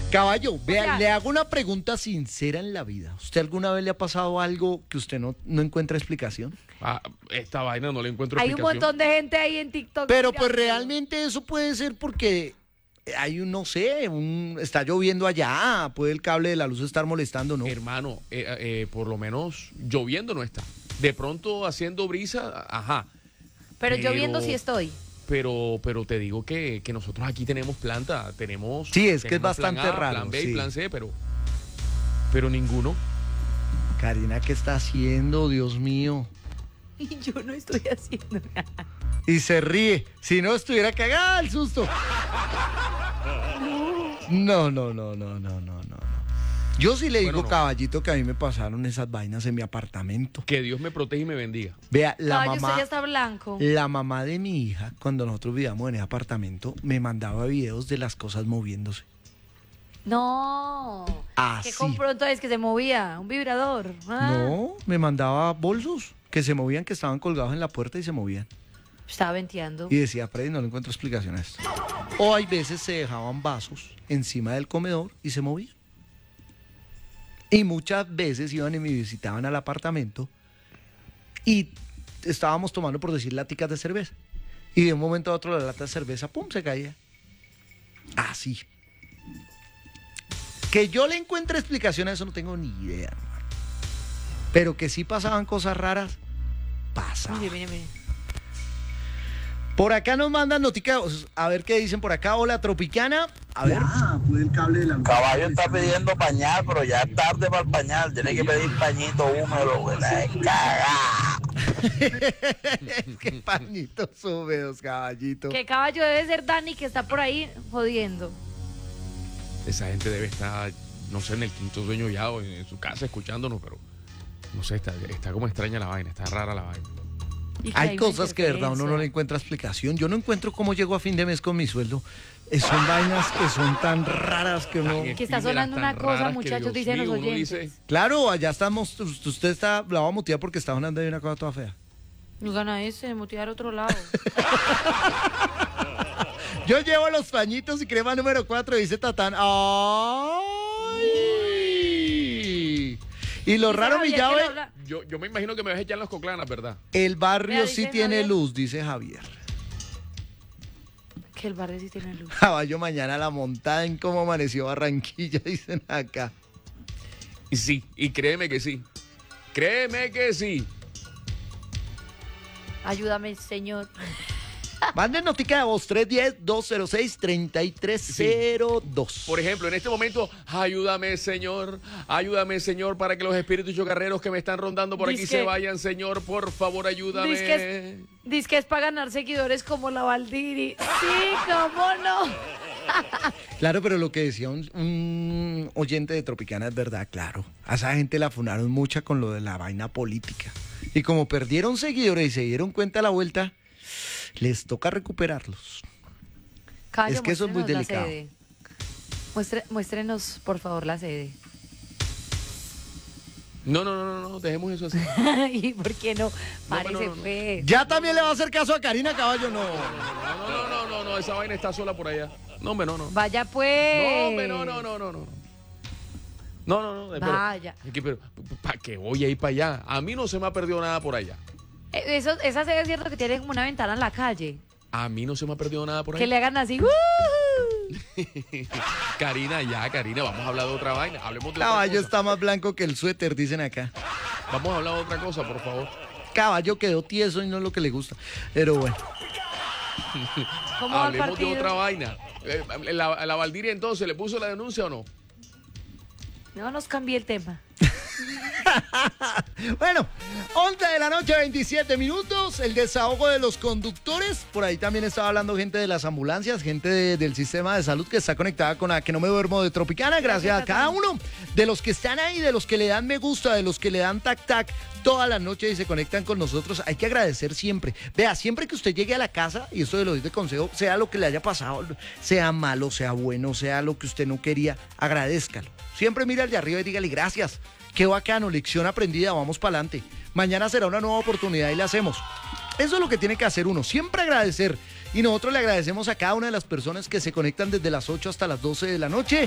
Caballo, vea, sea, le hago una pregunta sincera en la vida. ¿Usted alguna vez le ha pasado algo que usted no encuentra explicación? Esta vaina no le encuentro hay un explicación. montón de gente ahí en TikTok. Pero pues mirándolo. realmente eso puede ser porque hay un, no sé, está lloviendo allá, puede el cable de la luz estar molestando, ¿no? Hermano, por lo menos lloviendo no está. De pronto haciendo brisa, ajá. Pero yo viendo sí estoy. Pero te digo que nosotros aquí tenemos planta, tenemos... Sí, es que es tenemos plan bastante A, raro, plan B sí. y plan C, pero ninguno. Karina, ¿qué está haciendo? Dios mío. Y yo no estoy haciendo nada. Y se ríe. Si no estuviera cagada el susto. No. Yo sí le digo, Bueno, no. Caballito, que a mí me pasaron esas vainas en mi apartamento. Que Dios me proteja y me bendiga. Vea, la Caballo, usted mamá... ya está blanco. La mamá de mi hija, cuando nosotros vivíamos en ese apartamento, me mandaba videos de las cosas moviéndose. No. Así. ¿Qué compró entonces que se movía? ¿Un vibrador? Ah, No, me mandaba bolsos que se movían, que estaban colgados en la puerta y se movían. Estaba venteando. Y decía, Freddy, no le encuentro explicación a esto. O hay veces se dejaban vasos encima del comedor y se movían. Y muchas veces iban y me visitaban al apartamento y estábamos tomando, por decir, laticas de cerveza. Y de un momento a otro la lata de cerveza, ¡pum!, se caía. Así. Que yo le encuentre explicación a eso no tengo ni idea, hermano. Pero que sí pasaban cosas raras, pasaban. Mire. Por acá nos mandan noticas, a ver qué dicen por acá. Hola, Tropicana. A ver. Caballo está pidiendo pañal, pero ya es tarde para el pañal. Tiene que pedir pañito húmedo, güey. La es cagada. Qué pañitos húmedos, caballito. ¿Qué caballo debe ser Dani que está por ahí jodiendo? Esa gente debe estar, no sé, en el quinto sueño ya o en su casa escuchándonos, pero no sé, está como extraña la vaina, está rara la vaina. Y que Hay una cosas que de verdad uno no le interferencia. encuentra explicación. Yo no encuentro cómo llego a fin de mes con mi sueldo. Son vainas que son tan raras que uno... Tan Que está sonando efímeras, una tan cosa, raras que, muchachos, Dios dicen los mío, uno oyentes. dice, Claro, allá estamos, usted está, la va a mutear porque está hablando de una cosa toda fea. No gana ese, motivar otro lado. Yo llevo los pañitos y crema número 4, dice Tatán. ¡Ay! Y lo Dice raro, mi Javier que llave, lo habla- yo me imagino que me vas a echar las coclanas, ¿verdad? el barrio Vea, sí dice tiene Javier. luz, dice Javier. Que el barrio sí tiene luz. Caballo, mañana la montada en cómo amaneció Barranquilla, dicen acá. Y sí, y créeme que sí. Créeme que sí. Ayúdame, señor. Manden notica de voz 310-206-3302. Por ejemplo, en este momento, ayúdame, Señor, para que los espíritus chocarreros que me están rondando por aquí Dizque- se vayan, Señor, por favor, ayúdame. Dice que es para ganar seguidores como la Valdiri. Sí, cómo no. Claro, pero lo que decía un oyente de Tropicana es verdad, claro. A esa gente la funaron mucha con lo de la vaina política. Y como perdieron seguidores y se dieron cuenta a la vuelta, les toca recuperarlos. Caballo, Es que eso es muy muéstrenos la delicado. sede. Muéstrenos, por favor, la sede. No, dejemos eso así. ¿Y por qué no? Parece, no. pues. ¿Ya también le va a hacer caso a Karina Caballo? No. No, esa vaina está sola por allá. No, hombre, no. Vaya, pues. No. Vaya. Pero, ¿para qué voy a ir para allá? A mí no se me ha perdido nada por allá. Esa sede es cierto que tiene como una ventana en la calle. A mí no se me ha perdido nada por Que allá. le hagan así. Karina, vamos a hablar de otra vaina. Hablemos de Caballo otra cosa. está más blanco que el suéter, dicen acá. Vamos a hablar de otra cosa, por favor. Caballo quedó tieso y no es lo que le gusta. Pero bueno. ¿Cómo va el Hablemos de partido? otra vaina. ¿La Valdiria entonces le puso la denuncia o no? No nos cambie el tema. Bueno, 11 de la noche, 27 minutos. El desahogo de los conductores. Por ahí también estaba hablando gente de las ambulancias, gente del sistema de salud que está conectada con la que no me duermo de Tropicana. Gracias a cada uno de los que están ahí, de los que le dan me gusta, de los que le dan tac tac todas las noches y se conectan con nosotros. Hay que agradecer siempre. Vea, siempre que usted llegue a la casa, y esto de lo doy de consejo, sea lo que le haya pasado, sea malo, sea bueno, sea lo que usted no quería, agradézcalo. Siempre mire al de arriba y dígale gracias. Qué bacano, lección aprendida, vamos para adelante. Mañana será una nueva oportunidad y la hacemos. Eso es lo que tiene que hacer uno, siempre agradecer. Y nosotros le agradecemos a cada una de las personas que se conectan desde las 8 hasta las 12 de la noche.